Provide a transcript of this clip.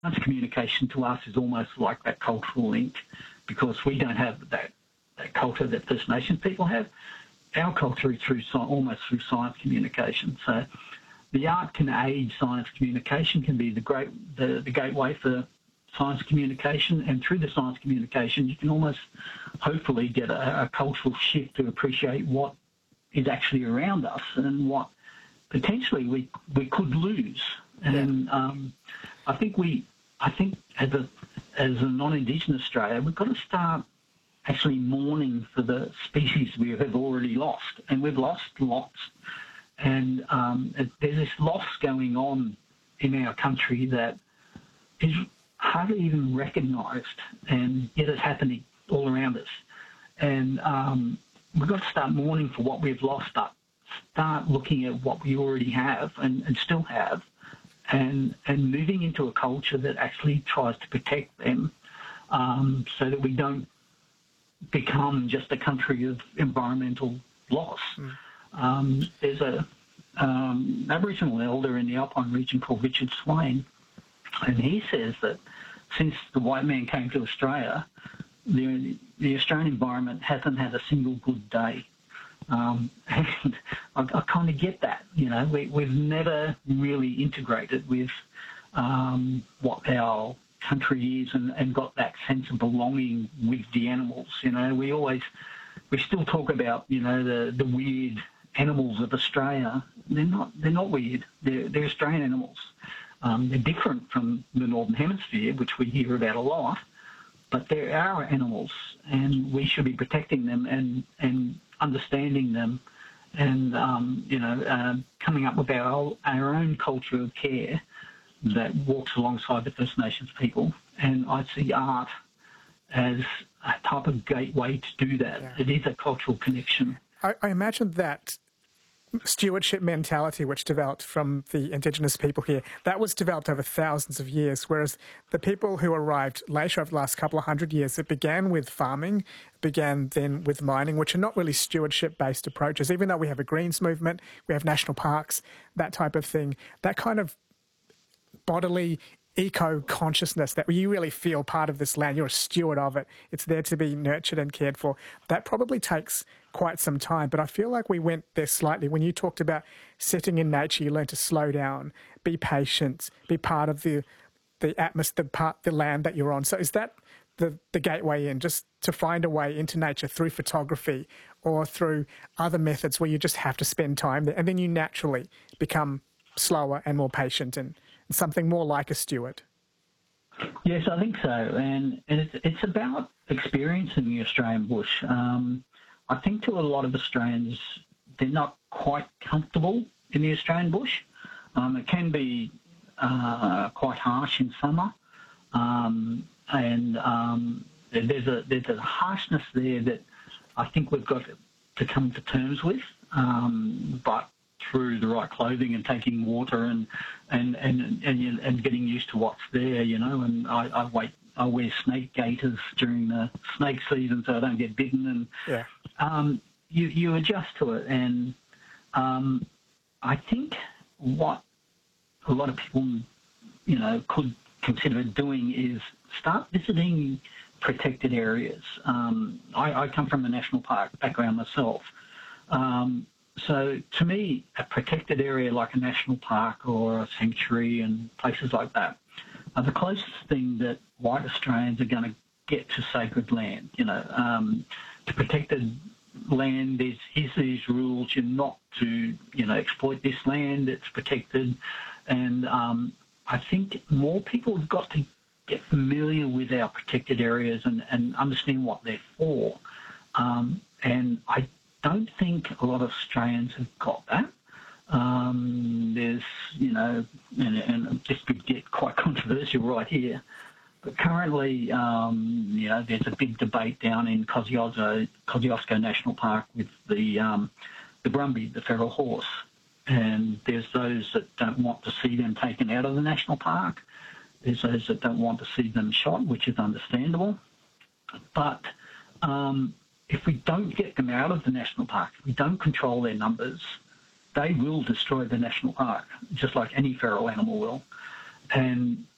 communication to us is almost like that cultural link, because we don't have that culture that First Nations people have. Our culture is almost through science communication. So the art can aid science communication, can be the gateway for science communication, and through the science communication you can almost hopefully get a cultural shift to appreciate what is actually around us and what potentially we could lose. And I think as a non-Indigenous Australia, we've got to start actually mourning for the species we have already lost, and we've lost lots. And there's this loss going on in our country that is hardly even recognised, and yet it's happening all around us. And we've got to start mourning for what we've lost, start looking at what we already have and still have, and moving into a culture that actually tries to protect them, so that we don't become just a country of environmental loss. There's a Aboriginal elder in the Alpine region called Richard Swain, and he says that since the white man came to Australia, the Australian environment hasn't had a single good day. And I kind of get that. We've never really integrated with what our country is and got that sense of belonging with the animals. We still talk about the weird animals of Australia. They're not weird. They're Australian animals. They're different from the Northern Hemisphere, which we hear about a lot, but they're our animals, and we should be protecting them and understanding them, and coming up with our own culture of care that walks alongside the First Nations people. And I see art as a type of gateway to do that. Yeah. It is a cultural connection. I imagine that stewardship mentality which developed from the Indigenous people here, that was developed over thousands of years, whereas the people who arrived later over the last couple of hundred years, it began with farming, began then with mining, which are not really stewardship-based approaches. Even though we have a Greens movement, we have national parks, that type of thing, that kind of bodily eco-consciousness that you really feel part of this land, you're a steward of it, it's there to be nurtured and cared for, that probably takes quite some time. But I feel like we went there slightly. When you talked about sitting in nature, you learn to slow down, be patient, be part of the atmosphere, the land that you're on. So is that the gateway in, just to find a way into nature through photography or through other methods where you just have to spend time there, and then you naturally become slower and more patient and something more like a steward? Yes, I think so. And it's about experiencing the Australian bush. I think to a lot of Australians, they're not quite comfortable in the Australian bush. It can be quite harsh in summer. There's a harshness there that I think we've got to come to terms with. But through the right clothing and taking water and getting used to what's there, and I wear snake gaiters during the snake season so I don't get bitten, and you adjust to it. And I think what a lot of people could consider doing is start visiting protected areas. I come from a national park background myself. So to me, a protected area like a national park or a sanctuary and places like that are the closest thing that white Australians are going to get to sacred land. To protected land, here's these rules. You're not to, exploit this land. It's protected. And I think more people have got to get familiar with our protected areas and understand what they're for. And I don't think a lot of Australians have got that. There's, and this could get quite controversial right here, but currently, there's a big debate down in Kosciuszko National Park with the Brumby, the feral horse, and there's those that don't want to see them taken out of the national park. There's those that don't want to see them shot, which is understandable, but if we don't get them out of the national park, if we don't control their numbers, they will destroy the national park, just like any feral animal will. And